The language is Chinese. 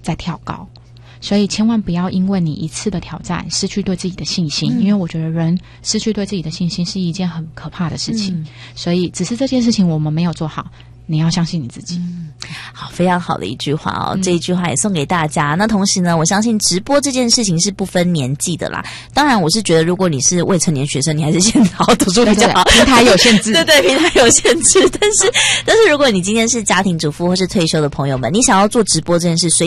在跳高。所以千万不要因为你一次的挑战失去对自己的信心，因为我觉得人失去对自己的信心是一件很可怕的事情。所以只是这件事情我们没有做好，你要相信你自己。 好，非常好的一句话哦，这一句话也送给大家。那同时呢，我相信直播这件事情是不分年纪的啦。当然，我是觉得如果你是未成年学生，你还是先好好读书比较好。 平台有限制， 对，平台有限制。但是如果你今天是家庭主妇或是退休的朋友们，你想要做直播这件事，